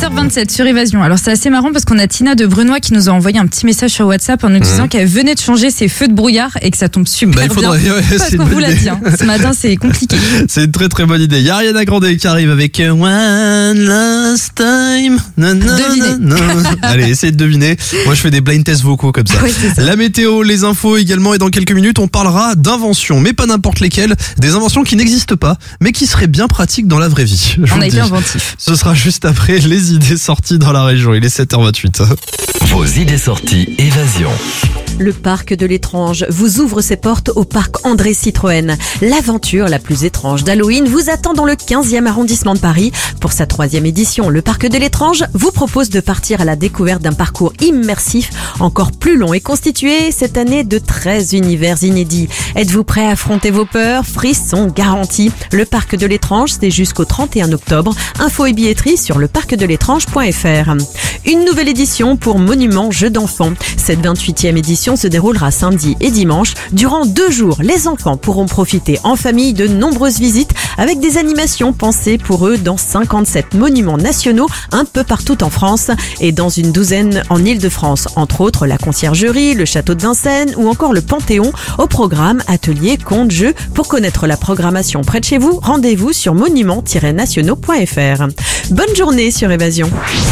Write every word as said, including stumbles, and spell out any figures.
heures vingt-sept sur Évasion. Alors c'est assez marrant parce qu'on a Tina de Brunois qui nous a envoyé un petit message sur WhatsApp en nous disant mmh. qu'elle venait de changer ses feux de brouillard et que ça tombe super bah, il faudrait, bien. Ouais, parce qu'on vous l'a dit. Hein. Ce matin c'est compliqué. C'est une très très bonne idée. Il y a Ariana Grande qui arrive avec One Last Time. Devinez. Allez, essayez de deviner. Moi je fais des blind tests vocaux comme ça. Ouais, ça. La météo, les infos également et dans quelques minutes on parlera d'inventions, mais pas n'importe lesquelles. Des inventions qui n'existent pas, mais qui seraient bien pratiques dans la vraie vie. On a été inventif. Ce sera juste après les idées sorties dans la région. Il est sept heures vingt-huit. Vos idées sorties Évasion. Le parc de l'étrange vous ouvre ses portes au parc André Citroën. L'aventure la plus étrange d'Halloween vous attend dans le quinzième arrondissement de Paris. Pour sa troisième édition, le parc de l'étrange vous propose de partir à la découverte d'un parcours immersif encore plus long et constitué cette année de treize univers inédits. Êtes-vous prêt à affronter vos peurs? Frissons garantis. Le parc de l'étrange, c'est jusqu'au trente et un octobre. Infos et billetterie sur le parc de l'étrange point f r. Une nouvelle édition pour Monument Jeux d'enfants. Cette vingt-huitième édition se déroulera samedi et dimanche. Durant deux jours, les enfants pourront profiter en famille de nombreuses visites avec des animations pensées pour eux dans cinquante-sept monuments nationaux un peu partout en France et dans une douzaine en Île-de-France. Entre autres, la Conciergerie, le Château de Vincennes ou encore le Panthéon. Au programme, ateliers, contes, jeux. Pour connaître la programmation près de chez vous, rendez-vous sur monument tiret nationaux point f r. Bonne journée sur Évasion.